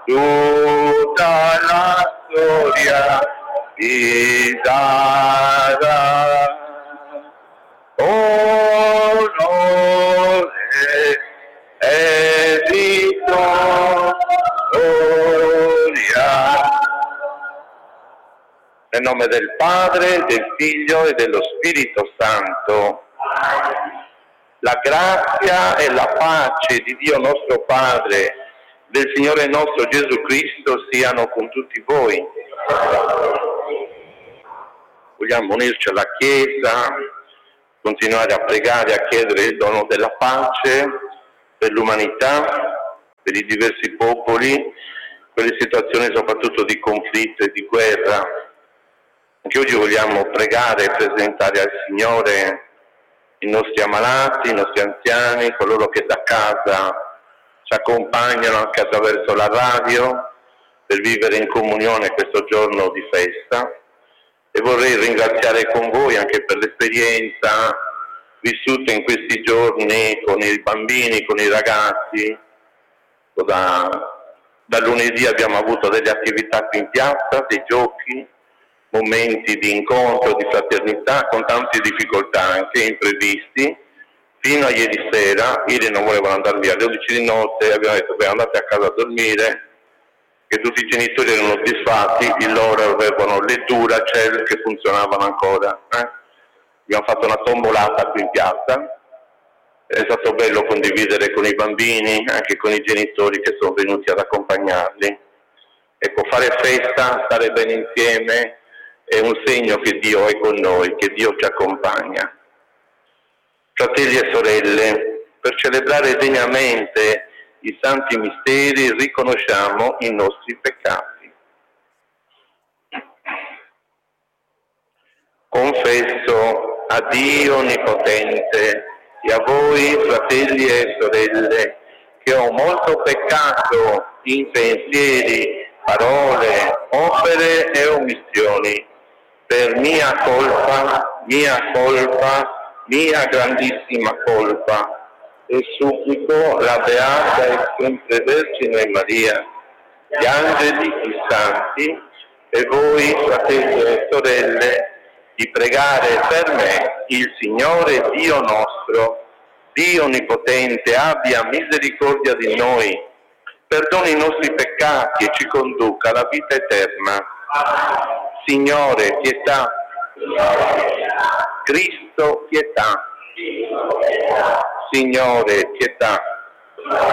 tutta la storia ti darà onore e vittoria. Nel nome del Padre, del Figlio e dello Spirito Santo. La grazia e la pace di Dio nostro Padre, del Signore nostro Gesù Cristo siano con tutti voi. Vogliamo unirci alla Chiesa, continuare a pregare, a chiedere il dono della pace per l'umanità, per i diversi popoli, per le situazioni soprattutto di conflitto e di guerra. Anche oggi vogliamo pregare e presentare al Signore i nostri ammalati, i nostri anziani, coloro che da casa ci accompagnano anche attraverso la radio per vivere in comunione questo giorno di festa. E vorrei ringraziare con voi anche per l'esperienza vissuta in questi giorni con i bambini, con i ragazzi. Da lunedì abbiamo avuto delle attività qui in piazza, dei giochi, momenti di incontro, di fraternità, con tante difficoltà anche imprevisti, fino a ieri sera. Ieri non volevano andare via, alle 11 di notte abbiamo detto beh, andate a casa a dormire, che tutti i genitori erano disfatti, i loro avevano le Duracell che funzionavano ancora. Abbiamo fatto una tombolata qui in piazza, è stato bello condividere con i bambini, anche con i genitori che sono venuti ad accompagnarli. Ecco, fare festa, stare bene insieme, è un segno che Dio è con noi, che Dio ci accompagna. Fratelli e sorelle, per celebrare degnamente i santi misteri riconosciamo i nostri peccati. Confesso a Dio Onnipotente e a voi, fratelli e sorelle, che ho molto peccato in pensieri, parole, opere e omissioni, per mia grandissima colpa, e supplico la Beata e sempre Vergine Maria, gli angeli, i santi e voi, fratelli e sorelle, di pregare per me il Signore Dio nostro, Dio Onnipotente, abbia misericordia di noi, perdoni i nostri peccati e ci conduca alla vita eterna. Signore, pietà. Cristo, pietà. Signore, pietà.